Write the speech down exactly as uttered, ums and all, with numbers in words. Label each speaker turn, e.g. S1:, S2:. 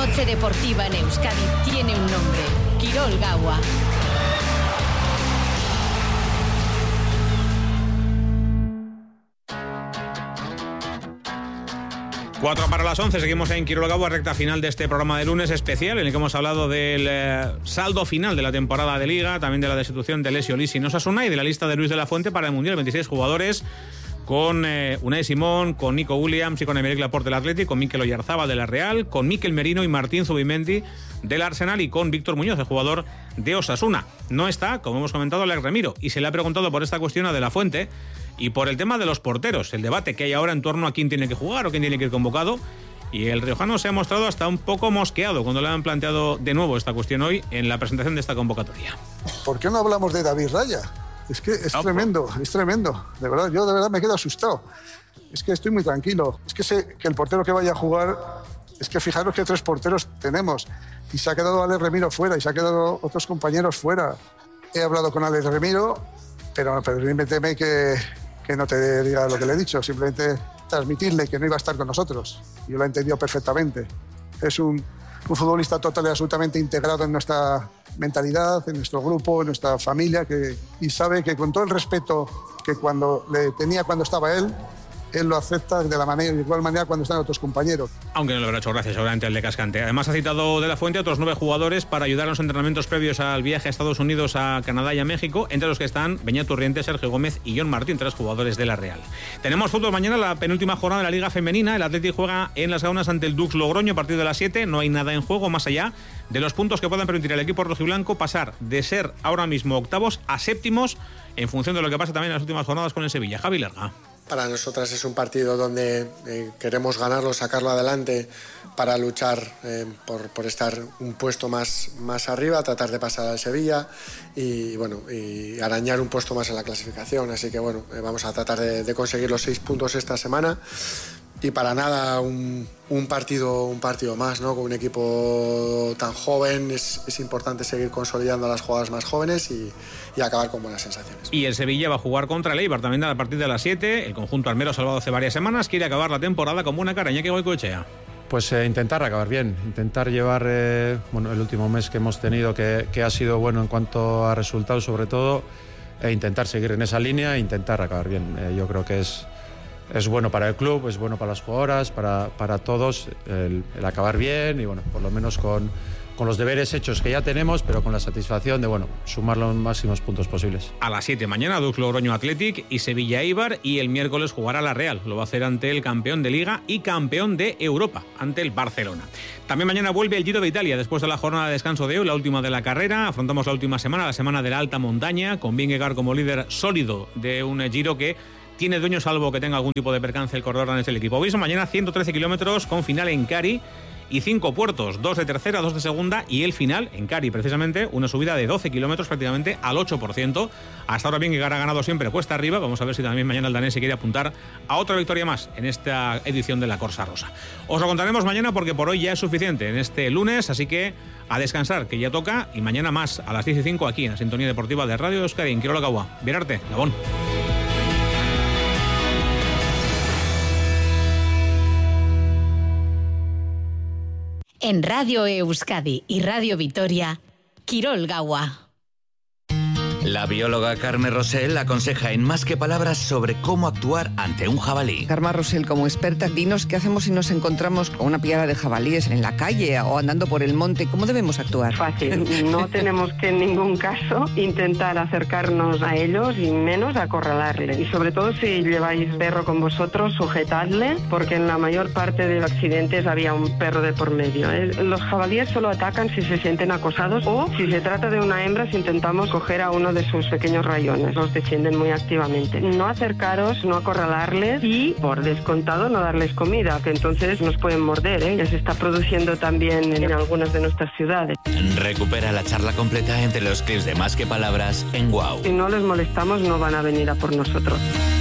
S1: noche deportiva en Euskadi tiene un nombre: Quirol Gaua.
S2: Cuatro para las once, seguimos en Quirol Gaua, recta final de este programa de lunes especial en el que hemos hablado del eh, saldo final de la temporada de Liga, también de la destitución de Lesio Lisi Osasuna y de la lista de Luis de la Fuente para el Mundial, veintiséis jugadores con eh, Unai Simón, con Nico Williams y con Aymeric Laporte del Athletic, con Mikel Oyarzabal de la Real, con Mikel Merino y Martín Zubimendi del Arsenal y con Víctor Muñoz, el jugador de Osasuna. No está, como hemos comentado, Alex Remiro, y se le ha preguntado por esta cuestión a De la Fuente y por el tema de los porteros, el debate que hay ahora en torno a quién tiene que jugar o quién tiene que ir convocado. Y el riojano se ha mostrado hasta un poco mosqueado cuando le han planteado de nuevo esta cuestión hoy en la presentación de esta convocatoria.
S3: ¿Por qué no hablamos de David Raya? Es que es no, tremendo, es tremendo. De verdad, yo de verdad me quedo asustado. Es que estoy muy tranquilo. Es que sé que el portero que vaya a jugar, es que fijaros que tres porteros tenemos. Y se ha quedado Alex Remiro fuera y se ha quedado otros compañeros fuera. He hablado con Alex Remiro, pero permíteme que, que no te diga lo que le he dicho. Simplemente transmitirle que no iba a estar con nosotros. Yo lo he entendido perfectamente. Es un, un futbolista total y absolutamente integrado en nuestra mentalidad, en nuestro grupo, en nuestra familia, que, y sabe que con todo el respeto que cuando le tenía cuando estaba él, él lo acepta de la manera, de igual manera cuando están otros compañeros.
S2: Aunque no le habrá hecho gracia seguramente al de Cascante. Además ha citado De la Fuente a otros nueve jugadores para ayudar a los entrenamientos previos al viaje a Estados Unidos, a Canadá y a México, entre los que están Beñat Urriente, Sergio Gómez y John Martín, tres jugadores de la Real. Tenemos fútbol mañana, la penúltima jornada de la Liga Femenina. El Athletic juega en Las Gaunas ante el Dux Logroño a partir de las siete. No hay nada en juego más allá de los puntos que puedan permitir al equipo rojiblanco pasar de ser ahora mismo octavos a séptimos en función de lo que pasa también en las últimas jornadas con el Sevilla. Javi Lerga.
S4: Para nosotras es un partido donde eh, queremos ganarlo, sacarlo adelante para luchar eh, por, por estar un puesto más, más arriba, tratar de pasar al Sevilla y, bueno, y arañar un puesto más en la clasificación. Así que bueno, eh, vamos a tratar de, de conseguir los seis puntos esta semana. Y para nada un, un partido un partido más, ¿no? Con un equipo tan joven es, es importante seguir consolidando a las jugadoras más jóvenes y, y acabar con buenas sensaciones.
S2: Y el Sevilla va a jugar contra el Eibar también a partir de las siete. El conjunto armero, salvado hace varias semanas, quiere acabar la temporada con buena cara. Iñaki Goicoechea.
S5: Pues eh, intentar acabar bien, intentar llevar eh, bueno, el último mes que hemos tenido, que, que ha sido bueno en cuanto a resultados sobre todo, e intentar seguir en esa línea e intentar acabar bien. Eh, yo creo que es... Es bueno para el club, es bueno para las jugadoras, para, para todos, el, el acabar bien y bueno, por lo menos con, con los deberes hechos que ya tenemos, pero con la satisfacción de bueno, sumar los máximos puntos posibles.
S2: A las siete mañana, Dux Logroño Athletic y Sevilla Eibar, y el miércoles jugará la Real. Lo va a hacer ante el campeón de Liga y campeón de Europa, ante el Barcelona. También mañana vuelve el Giro de Italia, después de la jornada de descanso de hoy, la última de la carrera. Afrontamos la última semana, la semana de la alta montaña, con Vingegaard como líder sólido de un Giro que tiene dueño salvo que tenga algún tipo de percance el corredor danés del equipo. Hoy son mañana ciento trece kilómetros con final en Cari y cinco puertos, dos de tercera, dos de segunda y el final en Cari, precisamente una subida de doce kilómetros prácticamente al ocho por ciento. Hasta ahora bien que ha ganado siempre cuesta arriba. Vamos a ver si también mañana el danés se quiere apuntar a otra victoria más en esta edición de la Corsa Rosa. Os lo contaremos mañana porque por hoy ya es suficiente en este lunes, así que a descansar, que ya toca, y mañana más a las diez y cinco aquí en la sintonía deportiva de Radio Euskadi en Quirol Gaua. Birarte, Gabón.
S1: En Radio Euskadi y Radio Vitoria, Quirol Gaua.
S6: La bióloga Carme Rosell aconseja en Más que Palabras sobre cómo actuar ante un jabalí.
S7: Carme Rosell, como experta, dinos qué hacemos si nos encontramos con una piara de jabalíes en la calle o andando por el monte. ¿Cómo debemos actuar?
S8: Fácil. No tenemos que en ningún caso intentar acercarnos a ellos y menos acorralarles. Y sobre todo si lleváis perro con vosotros, sujetadle, porque en la mayor parte de los accidentes había un perro de por medio. Los jabalíes solo atacan si se sienten acosados o si se trata de una hembra, si intentamos coger a uno de sus pequeños rayones. Los defienden muy activamente. No acercaros, no acorralarles y, por descontado, no darles comida, que entonces nos pueden morder, ¿eh? Ya se está produciendo también en algunas de nuestras ciudades.
S6: Recupera la charla completa entre los clips de Más que Palabras en Wow.
S8: Si no les molestamos, no van a venir a por nosotros.